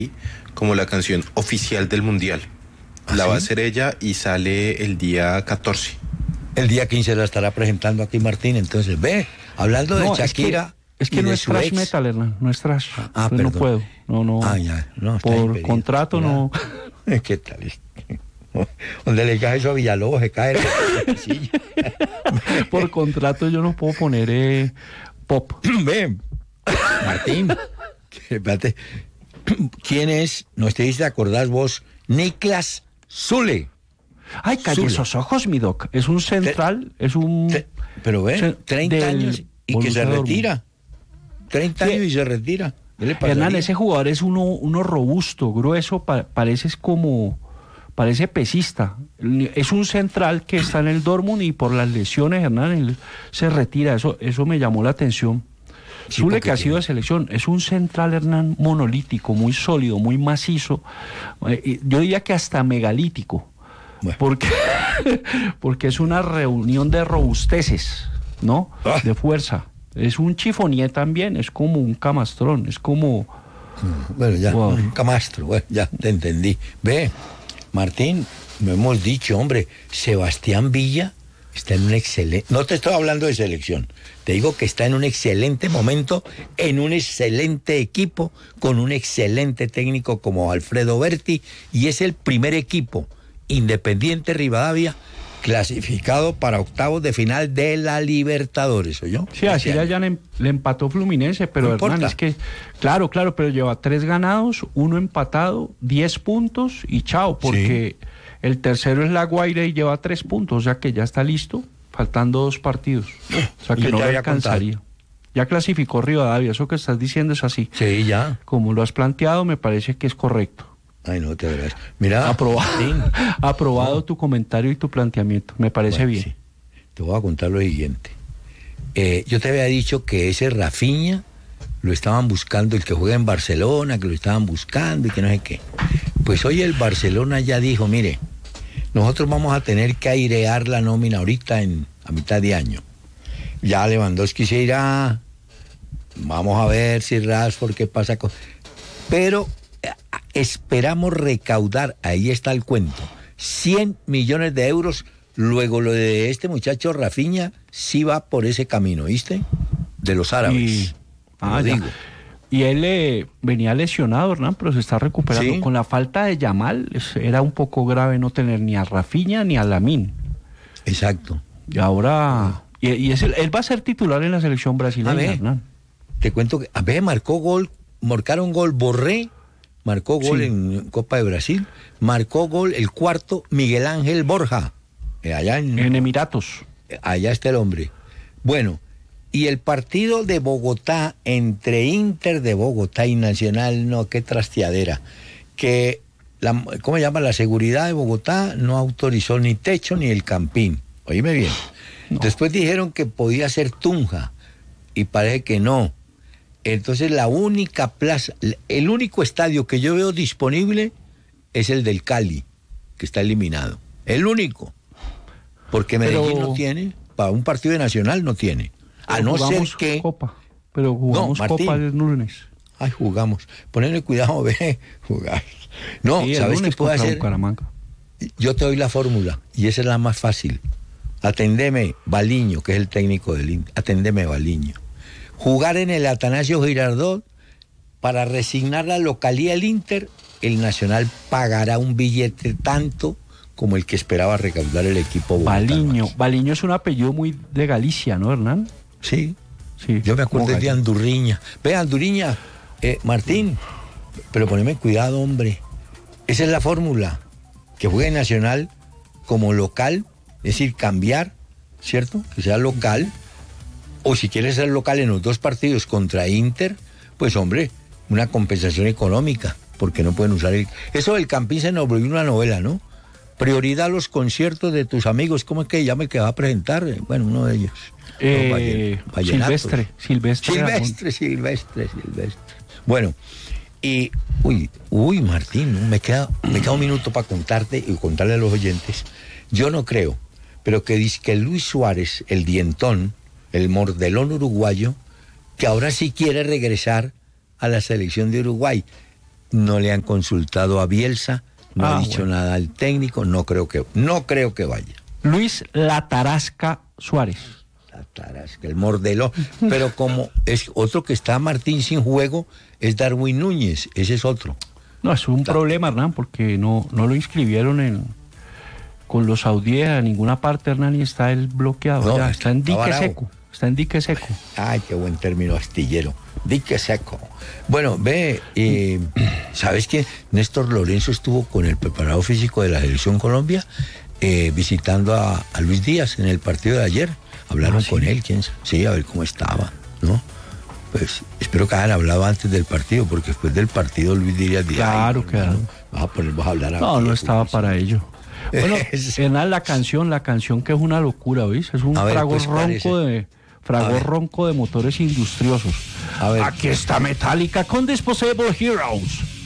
como la canción oficial del Mundial. ¿Ah, la va a sí? hacer ella y sale el día 14. El día 15 la estará presentando aquí Martín, entonces ve, hablando de No, Shakira. es que y no de es su thrash ex. metal, Hernán, no es thrash. Ah, Entonces no perdón. puedo, no. Ah, ya, no, está Por impedido. contrato Mira. no. ¿Qué tal? Donde le cae eso a Villalobos, se cae la silla. Por contrato yo no puedo poner pop. Ve, Martín, espérate. ¿Quién es? No te diste acordás vos, Niklas Zule. Ay, calle Zule. esos ojos, mi doc. Es un central, es un... Pero ve, 30 del años y que se Borussia Dortmund. retira. 30 Sí. años y se retira. ¿Qué le pasaría? Hernán, ese jugador es uno robusto, grueso, parece pesista. Es un central que está en el Dortmund y por las lesiones, Hernán, él se retira. Eso me llamó la atención. Sí, Zule, porque que ha sido de selección, es un central, Hernán, monolítico, muy sólido, muy macizo. Yo diría que hasta megalítico. Bueno. Porque es una reunión de robusteces, ¿no? Ah. De fuerza. Es un chifonier también, es como un camastrón, es como... Bueno, ya, Wow. un camastro, bueno, ya te entendí. Ve, Martín, lo hemos dicho, hombre, Sebastián Villa está en un excelente... No te estoy hablando de selección, te digo que está en un excelente momento, en un excelente equipo, con un excelente técnico como Alfredo Berti, y es el primer equipo Independiente Rivadavia clasificado para octavos de final de la Libertadores, ¿oyó? Sí, así Este ya año. le empató Fluminense, pero No Hernán, importa. es que, claro, pero lleva 3 ganados, 1 empatado, 10 puntos y chao, porque el tercero es La Guaira y lleva 3 puntos, o sea que ya está listo, faltando 2 partidos, o sea Y que yo no te le había alcanzaría. Ya clasificó Rivadavia, eso que estás diciendo es así. Sí, ya. Como lo has planteado, me parece que es correcto. Ay, no, te verás. Mira, Martín, Aprobado tu comentario y tu planteamiento, me parece bueno, bien. sí. Te voy a contar lo siguiente. Yo te había dicho que ese Rafinha lo estaban buscando, el que juega en Barcelona, que lo estaban buscando y que no sé qué. Pues hoy el Barcelona ya dijo, mire, nosotros vamos a tener que airear la nómina ahorita a mitad de año. Ya Lewandowski se irá, vamos a ver si Rashford, qué pasa con... Pero esperamos recaudar, ahí está el cuento, 100 millones de euros. Luego lo de este muchacho Rafinha sí va por ese camino, ¿viste? De los árabes. Lo Ya. digo. Y él venía lesionado, Hernán, pero se está recuperando. Sí. Con la falta de Yamal, era un poco grave no tener ni a Rafinha ni a Lamine. Exacto. Y ahora... Y él va a ser titular en la selección brasileña, A ver. Hernán. Te cuento que, a ver, marcaron gol Borré, marcó gol Sí. en Copa de Brasil, marcó gol el cuarto Miguel Ángel Borja, allá En Emiratos. allá está el hombre. Bueno, y el partido de Bogotá, entre Inter de Bogotá y Nacional, no, qué trasteadera, que, ¿cómo se llama? La seguridad de Bogotá no autorizó ni techo ni el campín, oíme bien. No. Después dijeron que podía ser Tunja, y parece que no. Entonces la única plaza, el único estadio que yo veo disponible es el del Cali, que está eliminado. El único. Porque Medellín no tiene, para un partido de Nacional no tiene. A Pero no ser jugamos que... Copa. Pero jugamos No, Martín. Copa el lunes. Ay, jugamos. Ponle cuidado, ve, jugar. No, Sí, el ¿sabes lunes qué puede contra hacer? Bucaramanga. Yo te doy la fórmula, y esa es la más fácil. Atendeme, Baliño, que es el técnico del Inter. Atendeme, Baliño. Jugar en el Atanasio Girardot para resignar la localía del Inter, el Nacional pagará un billete tanto como el que esperaba recaudar el equipo bogotano. Baliño es un apellido muy de Galicia, ¿no, Hernán? Sí, Sí. yo me acuerdo como de gallego. Andurriña. Ve, Andurriña, Martín, pero poneme cuidado, hombre. Esa es la fórmula. Que juegue Nacional como local, es decir, cambiar, ¿cierto? Que sea local. O si quieres ser local en los 2 partidos contra Inter, pues hombre, una compensación económica, porque no pueden usar el... Eso del Campín se nos volvió una novela, ¿no? Prioridad a los conciertos de tus amigos, ¿cómo es que llama el que va a presentar? Bueno, uno de ellos. Vallenatos. Silvestre. Bueno, y, uy, Martín, ¿no? me queda un minuto para contarte y contarle a los oyentes. Yo no creo, pero que dice que Luis Suárez, el dientón, el mordelón uruguayo, que ahora sí quiere regresar a la selección de Uruguay. no le han consultado a Bielsa, no ha dicho nada al técnico, no creo que vaya. Luis La Tarasca Suárez. La Tarasca, el Mordeló, pero como es otro que está Martín sin juego, es Darwin Núñez, ese es otro. No, es un problema, Hernán, porque no lo inscribieron con los saudíes a ninguna parte, Hernán, y está él bloqueado. No, ya, está en dique bravo. seco. Está en dique seco. Ay, qué buen término astillero. Dique seco. Bueno, ¿sabes qué? Néstor Lorenzo estuvo con el preparador físico de la Selección Colombia visitando a Luis Díaz en el partido de ayer. Hablaron con él, sí, a ver cómo estaba, ¿no? Pues espero que hayan hablado antes del partido, porque después del partido Luis Díaz dijo, claro, claro. Vamos a hablar no estaba para ello. Bueno, Hernán, la canción que es una locura, ¿veis? Es un fragor ronco de motores industriosos. Aquí está Metallica con Disposable Heroes.